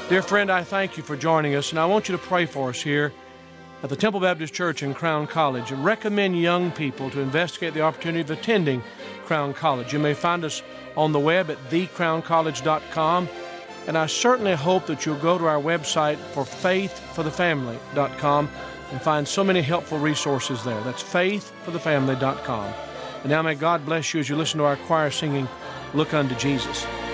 Dear friend, I thank you for joining us, and I want you to pray for us here at the Temple Baptist Church in Crown College and recommend young people to investigate the opportunity of attending Crown College. You may find us on the web at thecrowncollege.com, and I certainly hope that you'll go to our website for faithforthefamily.com and find so many helpful resources there. That's faithforthefamily.com. And now may God bless you as you listen to our choir singing, Look Unto Jesus.